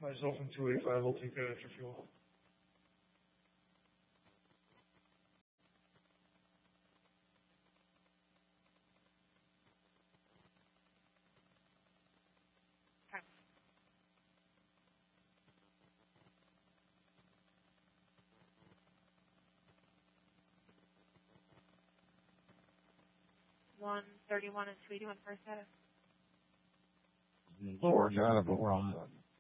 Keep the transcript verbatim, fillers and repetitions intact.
myself into it. I will take uh, extra fuel. Okay. one thirty-one and Tweety, one first status. Lord, God of the world.